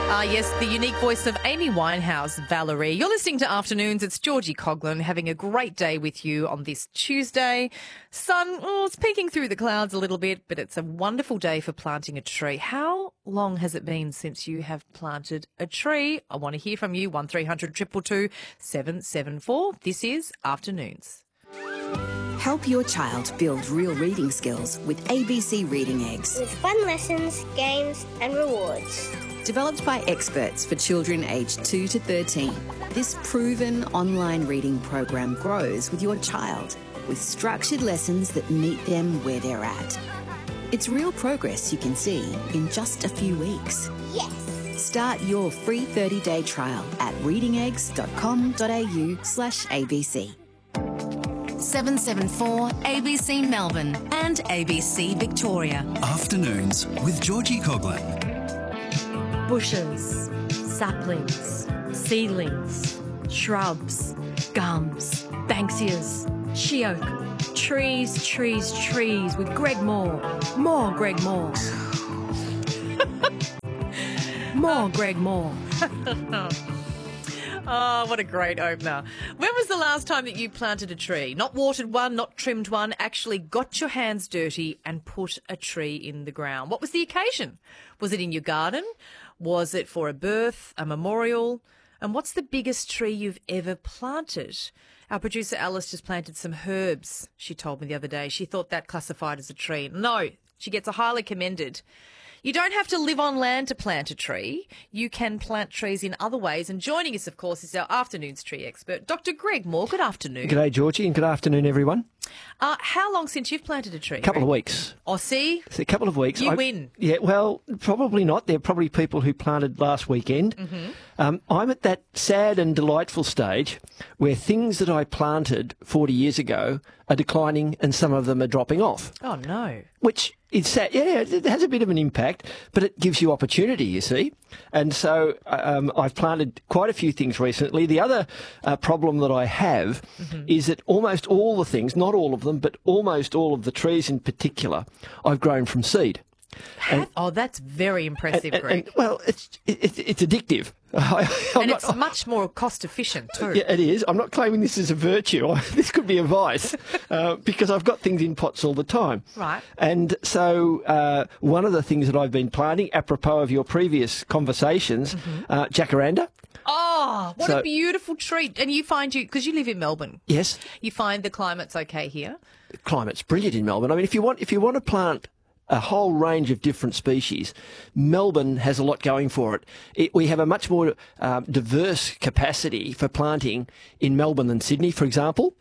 Yes, the unique voice of Amy Winehouse, Valerie. You're listening to Afternoons. It's Georgie Coughlin having a great day with you on this Tuesday. Sun, it's peeking through the clouds a little bit, but it's a wonderful day for planting a tree. How long has it been since you have planted a tree? I want to hear from you. 1300 222 774. This is Afternoons. Help your child build real reading skills with ABC Reading Eggs. With fun lessons, games and rewards. Developed by experts for children aged 2 to 13, this proven online reading program grows with your child with structured lessons that meet them where they're at. It's real progress you can see in just a few weeks. Yes! Start your free 30-day trial at readingeggs.com.au/ABC. 774 ABC Melbourne and ABC Victoria. Afternoons with Georgie Coughlin. Bushes, saplings, seedlings, shrubs, gums, banksias, she oak, trees, trees, trees with Greg Moore. More Greg Moore. More Greg Moore. Oh, what a great opener. When was the last time that you planted a tree? Not watered one, not trimmed one, actually got your hands dirty and put a tree in the ground. What was the occasion? Was it in your garden? Was it for a birth, a memorial? And what's the biggest tree you've ever planted? Our producer Alice just planted some herbs, she told me the other day. She thought that classified as a tree. No, she gets a highly commended. You don't have to live on land to plant a tree. You can plant trees in other ways. And joining us, of course, is our afternoon's tree expert, Dr. Greg Moore. Good afternoon. G'day, Georgie, and good afternoon, everyone. How long since you've planted a tree? A couple of weeks. Oh, see? It's a couple of weeks. You win. Yeah, well, probably not. There are probably people who planted last weekend. Mm-hmm. I'm at that sad and delightful stage where things that I planted 40 years ago are declining and some of them are dropping off. Oh, no. Which is sad. Yeah, it has a bit of an impact, but it gives you opportunity, you see. And so I've planted quite a few things recently. The other problem that I have is that almost all the things, not all of them, but almost all of the trees in particular, I've grown from seed. That's very impressive, Greg. Well, it's addictive. It's much more cost efficient too. Yeah, it is. I'm not claiming this is a virtue. This could be a vice because I've got things in pots all the time. Right. And so one of the things that I've been planting, apropos of your previous conversations, jacaranda. Oh, what a beautiful treat. And you find because you live in Melbourne. Yes. You find the climate's okay here? The climate's brilliant in Melbourne. I mean, if you want to plant a whole range of different species, Melbourne has a lot going for it. We have a much more diverse capacity for planting in Melbourne than Sydney, for example.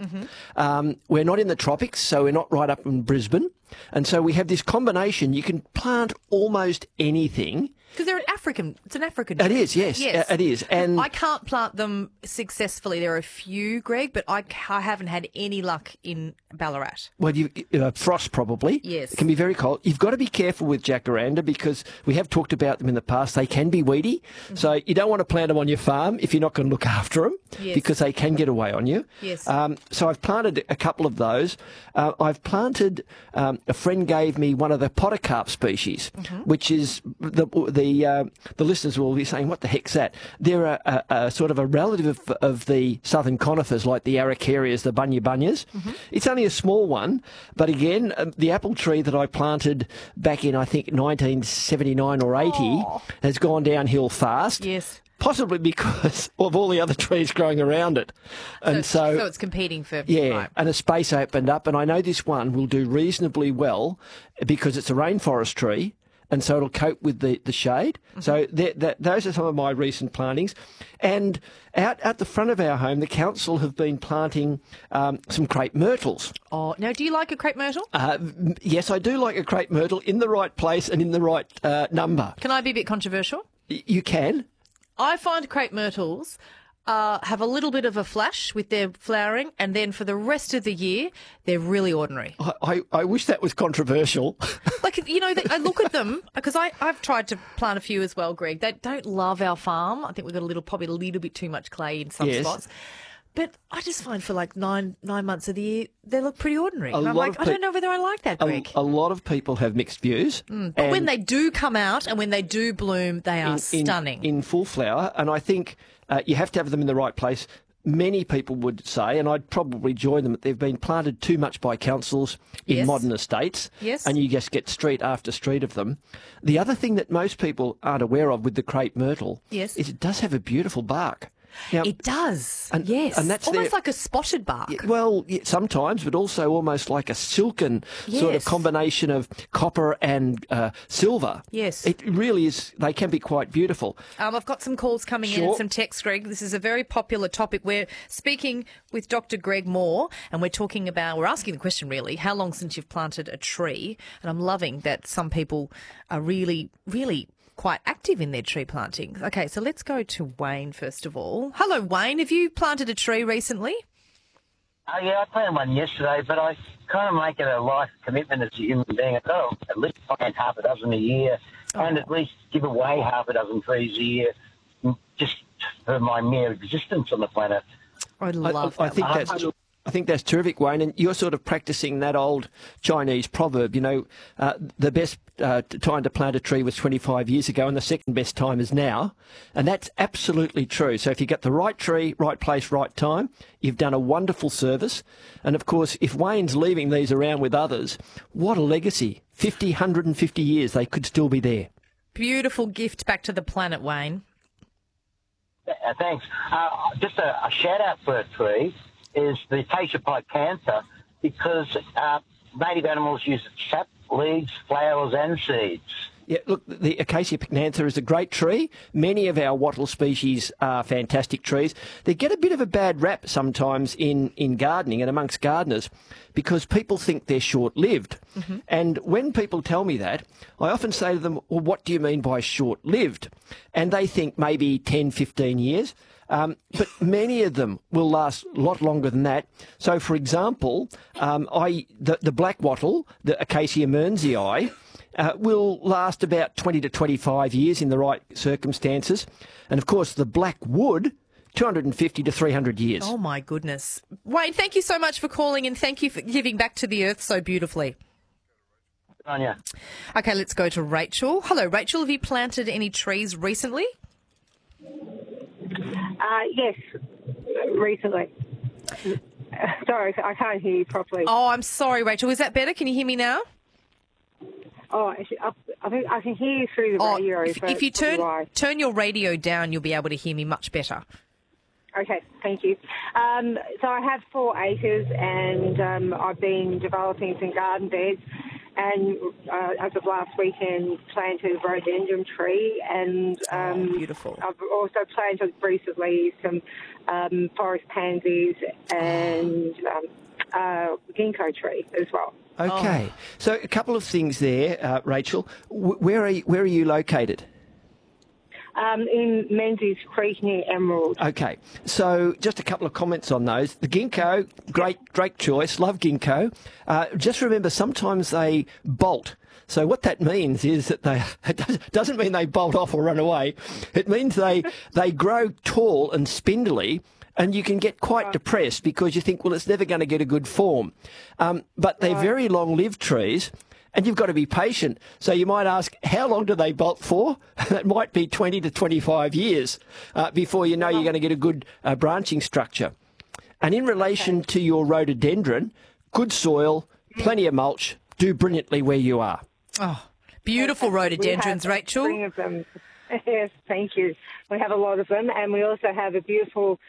We're not in the tropics, so we're not right up in Brisbane. And so we have this combination. You can plant almost anything. Because it's an African It tree. is, yes. It is. And I can't plant them successfully. There are a few, Greg, but I haven't had any luck in Ballarat. Well, frost probably. Yes. It can be very cold. You've got to be careful with jacaranda because we have talked about them in the past. They can be weedy. So you don't want to plant them on your farm if you're not going to look after them because they can get away on you. Yes. So I've planted a couple of those. I've planted, a friend gave me one of the podocarp species, which is the listeners will be saying, what the heck's that? They're a sort of a relative of the southern conifers like the araucarias, the bunya-bunyas. It's only a small one, but again, the apple tree that I planted back in, I think, 1979 or 80 has gone downhill fast. Yes. Possibly because of all the other trees growing around it. And so it's competing for... Yeah, right. and a space opened up, and I know this one will do reasonably well because it's a rainforest tree, and so it'll cope with the shade. So those are some of my recent plantings. And out at the front of our home, the council have been planting some crepe myrtles. Oh, now, do you like a crepe myrtle? Yes, I do like a crepe myrtle in the right place and in the right number. Can I be a bit controversial? You can. I find crepe myrtles have a little bit of a flash with their flowering, and then for the rest of the year, they're really ordinary. I wish that was controversial. Like, you know, I look at them, because I've tried to plant a few as well, Greg. They don't love our farm. I think we've got probably a little bit too much clay in some spots. But I just find for like nine months of the year, they look pretty ordinary. And I'm lot like, of I don't know whether I like that, Greg. A lot of people have mixed views. But when they do come out and when they do bloom, they are stunning. In full flower, and I think you have to have them in the right place. Many people would say, and I'd probably join them, that they've been planted too much by councils in Yes. modern estates, Yes. and you just get street after street of them. The other thing that most people aren't aware of with the crepe myrtle Yes. is it does have a beautiful bark. Now, It does, And- yes. and that's almost their- like a spotted bark. well, sometimes, but also almost like a silken sort of Yes. combination of copper and silver. Yes. It really is. They can be quite beautiful. I've got some calls coming in Sure. and some texts, Greg. This is a very popular topic. We're speaking with Dr. Greg Moore, and we're asking the question really, how long since you've planted a tree? And I'm loving that some people are really, really quite active in their tree planting. Okay, so let's go to Wayne first of all. Hello, Wayne. Have you planted a tree recently? Yeah, I planted one yesterday, but I kind of make it a life commitment as a human being. I've got to at least plant half a dozen a year and at least give away half a dozen trees a year just for my mere existence on the planet. I love that. I think that's terrific, Wayne, and you're sort of practicing that old Chinese proverb, the best time to plant a tree was 25 years ago and the second best time is now, and that's absolutely true. So if you get the right tree, right place, right time, you've done a wonderful service. And of course, if Wayne's leaving these around with others, what a legacy. 50, 150 years, they could still be there. Beautiful gift back to the planet, Wayne. Thanks. Just a shout-out for a tree is the acacia picantha, because native animals use its sap, leaves, flowers and seeds. Yeah, look, the Acacia pycnantha is a great tree. Many of our wattle species are fantastic trees. They get a bit of a bad rap sometimes in gardening and amongst gardeners because people think they're short-lived. Mm-hmm. And when people tell me that, I often say to them, well, what do you mean by short-lived? And they think maybe 10, 15 years. But many of them will last a lot longer than that. So, for example, the black wattle, the Acacia mearnsii, will last about 20 to 25 years in the right circumstances. And, of course, the black wood, 250 to 300 years. Oh, my goodness. Wayne, thank you so much for calling and thank you for giving back to the earth so beautifully. Anya. Okay, let's go to Rachel. Hello, Rachel. Have you planted any trees recently? Yes, recently. Sorry, I can't hear you properly. Oh, I'm sorry, Rachel. Is that better? Can you hear me now? Oh, I think I can hear you through the radio. If you turn your radio down, you'll be able to hear me much better. Okay, thank you. So I have 4 acres and I've been developing some garden beds, and as of last weekend planted a rhododendron tree, and beautiful. I've also planted recently some forest pansies and ginkgo tree as well. Okay. So a couple of things there, Rachel. Where are you located? In Menzies Creek near Emerald. Okay, so just a couple of comments on those. The ginkgo, great choice. Love ginkgo. Just remember, sometimes they bolt. So what that means is that it doesn't mean they bolt off or run away. It means they grow tall and spindly, and you can get quite depressed because you think, well, it's never going to get a good form. But they're very long-lived trees. And you've got to be patient. So you might ask, how long do they bolt for? That might be 20 to 25 years before you know you're going to get a good branching structure. And in relation to your rhododendron, good soil, plenty of mulch, do brilliantly where you are. Oh, beautiful rhododendrons, Rachel. We have a string of them. Yes, thank you. We have a lot of them, and we also have a beautiful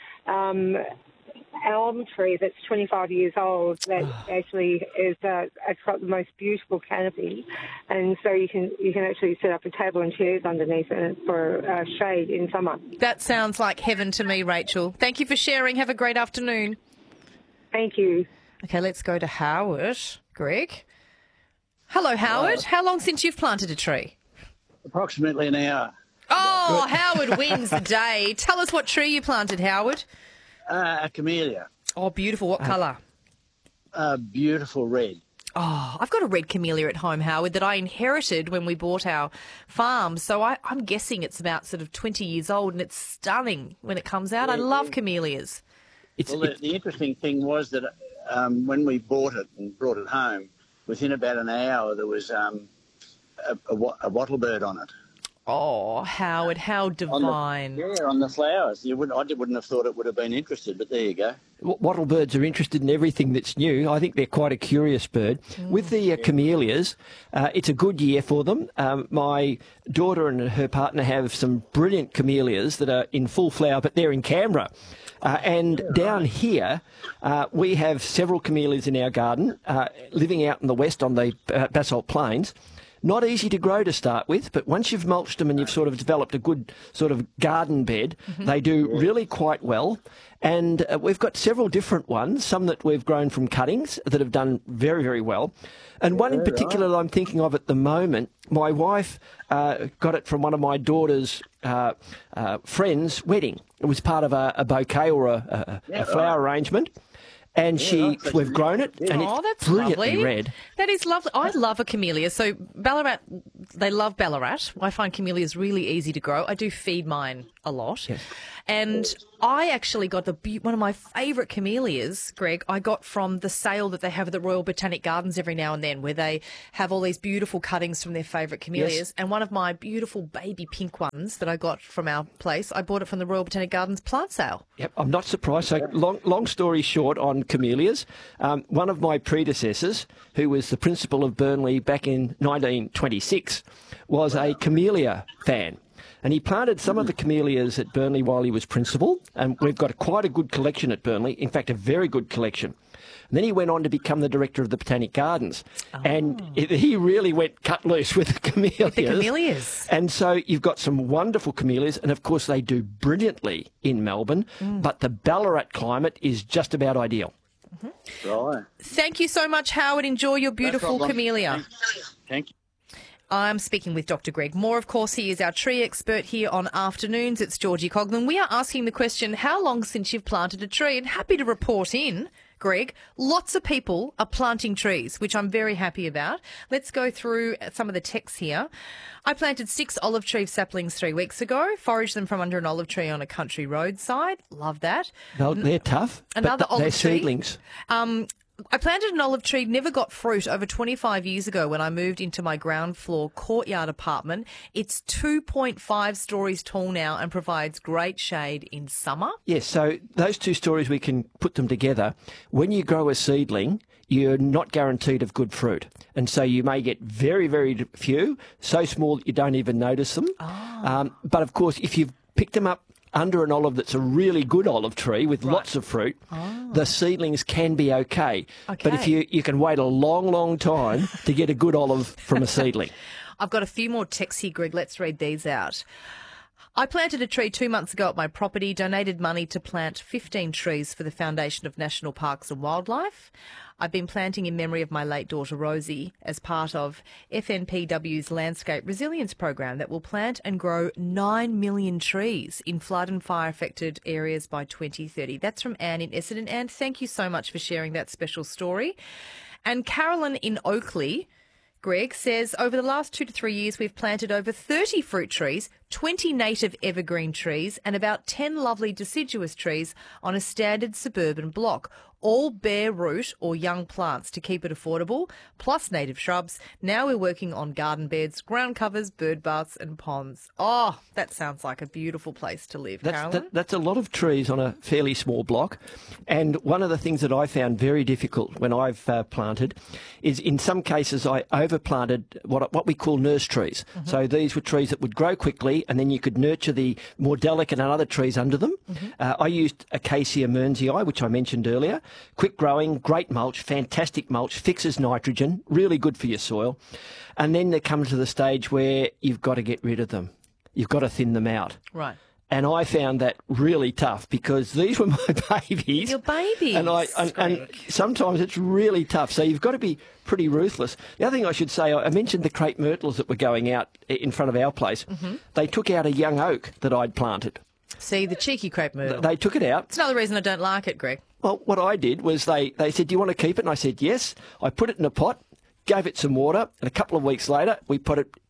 elm tree that's 25 years old that actually is it's got the most beautiful canopy, and so you can actually set up a table and chairs underneath it for shade in summer. That sounds like heaven to me, Rachel. Thank you for sharing. Have a great afternoon. Thank you. Okay, let's go to Howard. Greg. Hello, Howard. How long since you've planted a tree? Approximately an hour. Oh, Howard wins the day. Tell us what tree you planted, Howard. A camellia. Oh, beautiful. What colour? Beautiful red. Oh, I've got a red camellia at home, Howard, that I inherited when we bought our farm. So I'm guessing it's about sort of 20 years old, and it's stunning when it comes out. I love camellias. Well, the interesting thing was that when we bought it and brought it home, within about an hour there was a wattle bird on it. Oh, Howard, how divine. On the flowers. I wouldn't have thought it would have been interested, but there you go. Wattlebirds are interested in everything that's new. I think they're quite a curious bird. With the camellias, it's a good year for them. My daughter and her partner have some brilliant camellias that are in full flower, but they're in Canberra. Down here, we have several camellias in our garden, living out in the west on the basalt plains. Not easy to grow to start with, but once you've mulched them and you've sort of developed a good sort of garden bed, they do really quite well. And we've got several different ones, some that we've grown from cuttings that have done very, very well. And one in particular that I'm thinking of at the moment, my wife got it from one of my daughter's friend's wedding. It was part of a bouquet or a flower arrangement. And we've grown it, and it's brilliantly lovely. red. That is lovely. I love a camellia. So Ballarat, they love Ballarat. I find camellias really easy to grow. I do feed mine a lot. Yes. And I actually got one of my favourite camellias, Greg, I got from the sale that they have at the Royal Botanic Gardens every now and then, where they have all these beautiful cuttings from their favourite camellias. Yes. And one of my beautiful baby pink ones that I got from our place, I bought it from the Royal Botanic Gardens plant sale. Yep, I'm not surprised. So long story short on camellias, one of my predecessors, who was the principal of Burnley back in 1926, was a camellia fan. And he planted some of the camellias at Burnley while he was principal, and we've got quite a good collection at Burnley, in fact, a very good collection. And then he went on to become the director of the Botanic Gardens, and he really went cut loose with the camellias. With the camellias. And so you've got some wonderful camellias, and of course they do brilliantly in Melbourne, but the Ballarat climate is just about ideal. Right. Thank you so much, Howard. Enjoy your beautiful camellia. Thank you. I'm speaking with Dr. Greg Moore. Of course, he is our tree expert here on Afternoons. It's Georgie Coughlin. We are asking the question, how long since you've planted a tree? And happy to report in, Greg, lots of people are planting trees, which I'm very happy about. Let's go through some of the texts here. I planted 6 olive tree saplings 3 weeks ago, foraged them from under an olive tree on a country roadside. Love that. They're tough, Another but olive they're tree. seedlings. I planted an olive tree, never got fruit, over 25 years ago when I moved into my ground floor courtyard apartment. It's 2.5 stories tall now and provides great shade in summer. Yes, so those 2 stories, we can put them together. When you grow a seedling, you're not guaranteed of good fruit. And so you may get very, very few, so small that you don't even notice them. But of course, if you've picked them up under an olive that's a really good olive tree with lots of fruit, the seedlings can be okay. But if you can wait a long, long time to get a good olive from a seedling. I've got a few more texts here, Greg. Let's read these out. I planted a tree 2 months ago at my property, donated money to plant 15 trees for the Foundation of National Parks and Wildlife. I've been planting in memory of my late daughter Rosie as part of FNPW's Landscape Resilience Program that will plant and grow 9 million trees in flood and fire affected areas by 2030. That's from Anne in Essendon. Anne, thank you so much for sharing that special story. And Carolyn in Oakley, Greg, says over the last 2 to 3 years we've planted over 30 fruit trees, 20 native evergreen trees and about 10 lovely deciduous trees on a standard suburban block. All bare root or young plants to keep it affordable, plus native shrubs. Now we're working on garden beds, ground covers, bird baths and ponds. Oh, that sounds like a beautiful place to live, Carolyn. That's a lot of trees on a fairly small block. And one of the things that I found very difficult when I've planted is in some cases I overplanted what we call nurse trees. So these were trees that would grow quickly and then you could nurture the more delicate and other trees under them. I used Acacia mearnsii, which I mentioned earlier. Quick growing, great mulch, fantastic mulch, fixes nitrogen, really good for your soil. And then they come to the stage where you've got to get rid of them. You've got to thin them out. Right. And I found that really tough because these were my babies. Your babies. And sometimes it's really tough. So you've got to be pretty ruthless. The other thing I should say, I mentioned the crepe myrtles that were going out in front of our place. They took out a young oak that I'd planted. See, the cheeky crepe myrtle. They took it out. It's another reason I don't like it, Greg. Well, what I did was they said, do you want to keep it? And I said, yes. I put it in a pot, gave it some water, and a couple of weeks later, we put it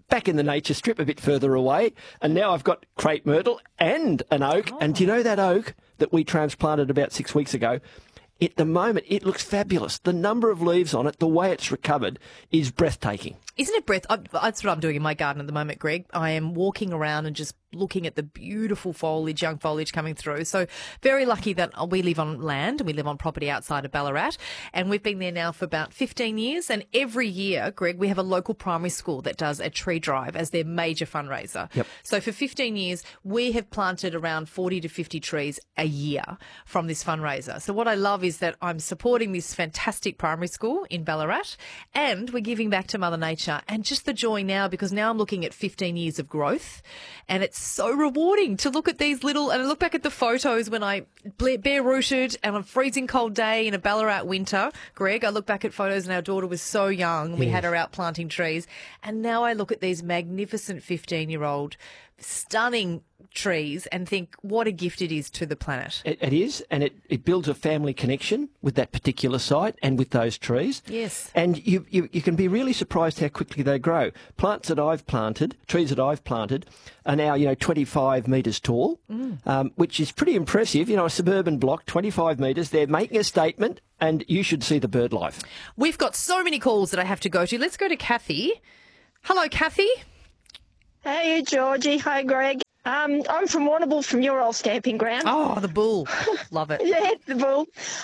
back in the nature strip a bit further away, and now I've got crepe myrtle and an oak. And do you know that oak that we transplanted about 6 weeks ago? At the moment, it looks fabulous. The number of leaves on it, the way it's recovered, is breathtaking. Isn't it that's what I'm doing in my garden at the moment, Greg. I am walking around and just looking at the beautiful foliage, young foliage coming through. So very lucky that we live on land and we live on property outside of Ballarat. And we've been there now for about 15 years. And every year, Greg, we have a local primary school that does a tree drive as their major fundraiser. Yep. So for 15 years, we have planted around 40 to 50 trees a year from this fundraiser. So what I love is that I'm supporting this fantastic primary school in Ballarat and we're giving back to Mother Nature. And just the joy now, because now I'm looking at 15 years of growth and it's so rewarding to look at these little, and I look back at the photos when I bare rooted and on a freezing cold day in a Ballarat winter, Greg, I look back at photos and our daughter was so young. We had her out planting trees. And now I look at these magnificent 15-year-old stunning trees and think what a gift it is to the planet. It is, and it builds a family connection with that particular site and with those trees. Yes. And you can be really surprised how quickly they grow. Trees that I've planted are now, 25 metres tall, which is pretty impressive. A suburban block, 25 metres. They're making a statement, and you should see the bird life. We've got so many calls that I have to go to. Let's go to Kathy. Hello, Kathy. Hey, Georgie. Hi, Greg. I'm from Warrnambool, from your old stamping ground. Oh, the bull. Love it. Yeah, the bull.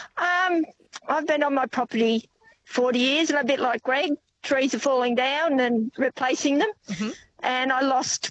I've been on my property 40 years, and a bit like Greg, trees are falling down and replacing them. Mm-hmm. And I lost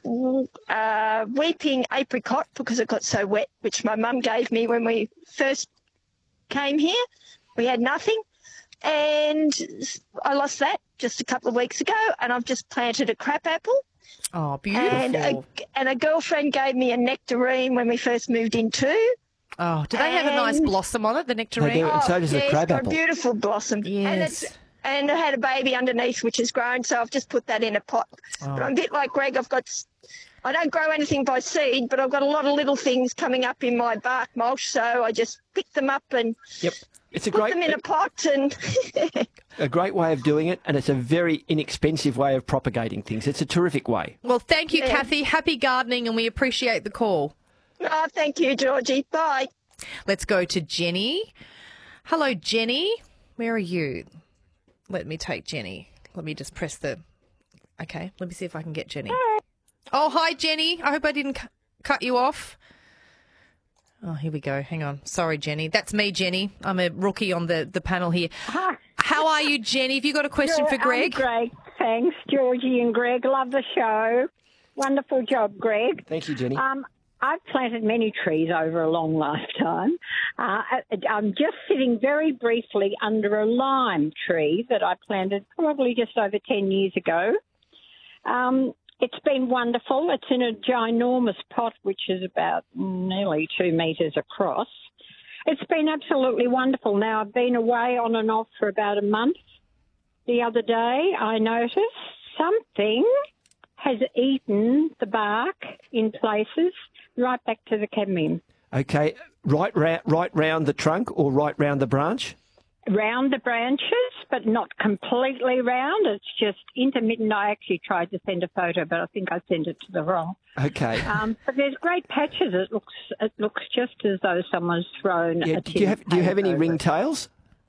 weeping apricot because it got so wet, which my mum gave me when we first came here. We had nothing. And I lost that just a couple of weeks ago, and I've just planted a crabapple. Oh, beautiful. And a girlfriend gave me a nectarine when we first moved in too. Oh, do they have a nice blossom on it, the nectarine? They do, and so does the crabapple. It's got a beautiful blossom. Yes. And I had a baby underneath which has grown, so I've just put that in a pot. Oh. But I'm a bit like Greg. I don't grow anything by seed, but I've got a lot of little things coming up in my bark mulch, so I just pick them up and It's a put them in a pot. And a great way of doing it, and it's a very inexpensive way of propagating things. It's a terrific way. Well, thank you, Kathy. Happy gardening, and we appreciate the call. Oh, thank you, Georgie. Bye. Let's go to Jenny. Hello, Jenny. Where are you? Let me take Jenny. Let me just press the... Okay, let me see if I can get Jenny. Oh, hi, Jenny. I hope I didn't cut you off. Oh, here we go. Hang on. Sorry, Jenny. That's me, Jenny. I'm a rookie on the panel here. Hi. How are you, Jenny? Have you got a question for Greg? I'm great. Thanks, Georgie and Greg. Love the show. Wonderful job, Greg. Thank you, Jenny. I've planted many trees over a long lifetime. I'm just sitting very briefly under a lime tree that I planted probably just over 10 years ago. It's been wonderful. It's in a ginormous pot, which is about nearly 2 metres across. It's been absolutely wonderful. Now, I've been away on and off for about a month. The other day, I noticed something has eaten the bark in places right back to the cadmium. Okay, right round the trunk or right round the branch? Round the branches, but not completely round. It's just intermittent. I actually tried to send a photo, but I think I sent it to the wrong. Okay. But there's great patches. It looks just as though someone's thrown a tin. Do you have any ringtails?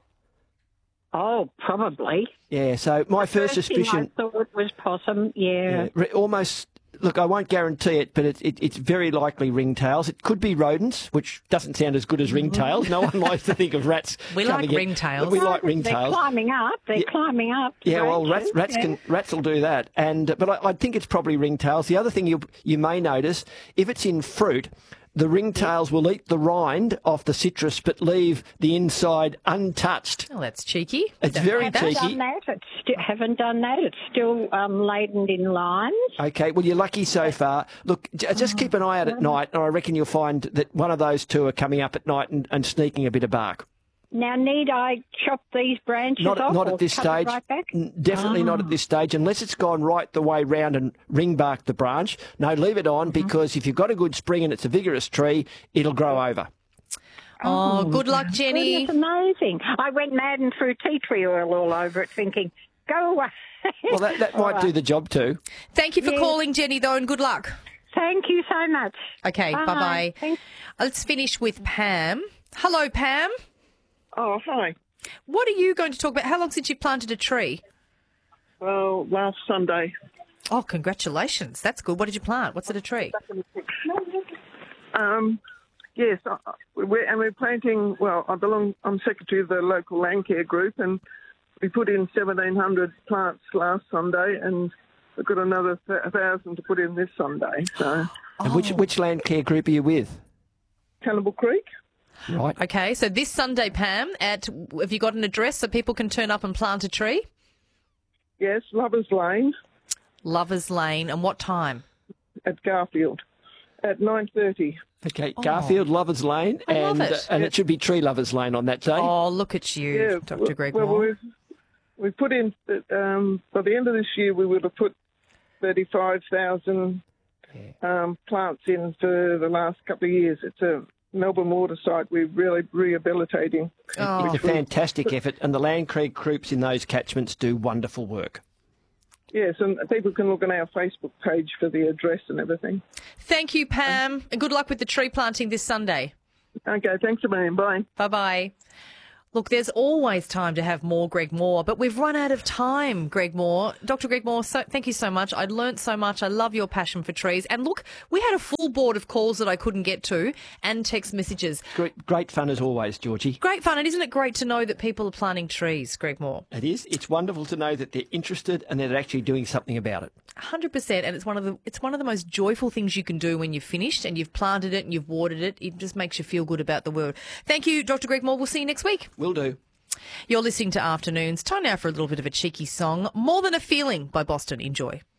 Oh, probably. Yeah. So my first suspicion. I thought it was possum. Yeah. Almost. Look, I won't guarantee it, but it's very likely ringtails. It could be rodents, which doesn't sound as good as ringtails. No one likes to think of rats. We like ringtails. We like ringtails. They're climbing up. They're climbing up. Yeah, well, rats will do that. But I think it's probably ringtails. The other thing you may notice, if it's in fruit, the ringtails will eat the rind off the citrus but leave the inside untouched. Oh, that's cheeky. It's very cheeky. Haven't done that. It's still laden in limes. Okay, well, you're lucky so far. Look, just keep an eye out at night, and I reckon you'll find that one of those two are coming up at night and sneaking a bit of bark. Now, need I chop these branches off? Not at this stage. Right back? Definitely not at this stage, unless it's gone right the way round and ring-barked the branch. No, leave it on, because if you've got a good spring and it's a vigorous tree, it'll grow over. Oh, good luck, Jenny. Goodness, amazing. I went mad and threw tea tree oil all over it thinking, go away. Well, that might do the job too. Thank you for calling, Jenny, though, and good luck. Thank you so much. Okay, bye-bye. Thanks. Let's finish with Pam. Hello, Pam. Oh, hi. What are you going to talk about? How long since you planted a tree? Well, last Sunday. Oh, congratulations. That's good. What did you plant? What's it, a tree? Yes, we're planting, well, I'm secretary of the local land care group, and we put in 1,700 plants last Sunday, and we've got another 1,000 to put in this Sunday. So. And which land care group are you with? Cannibal Creek. Right. Okay, so this Sunday, Pam, have you got an address so people can turn up and plant a tree? Yes, Lovers Lane. Lovers Lane, and what time? At Garfield, at 9:30. Okay, Garfield, Lovers Lane, and it should be Tree Lovers Lane on that day. Oh, look at you, Dr. Greg Moore. We've put in, by the end of this year, we would have put 35,000 plants in for the last couple of years. It's a Melbourne water site we're really rehabilitating. It's a fantastic effort, and the land care groups in those catchments do wonderful work. Yes, and people can look on our Facebook page for the address and everything. Thank you, Pam, and good luck with the tree planting this Sunday. Okay, thanks a million. Bye. Bye-bye. Look, there's always time to have more Greg Moore, but we've run out of time, Greg Moore. Dr. Greg Moore, thank you so much. I learnt so much. I love your passion for trees. And look, we had a full board of calls that I couldn't get to and text messages. Great fun as always, Georgie. Great fun. And isn't it great to know that people are planting trees, Greg Moore? It is. It's wonderful to know that they're interested and they're actually doing something about it. 100%. And it's one of the most joyful things you can do when you've finished and you've planted it and you've watered it. It just makes you feel good about the world. Thank you, Dr. Greg Moore. We'll see you next week. Will do. You're listening to Afternoons. Time now for a little bit of a cheeky song. More Than a Feeling by Boston. Enjoy.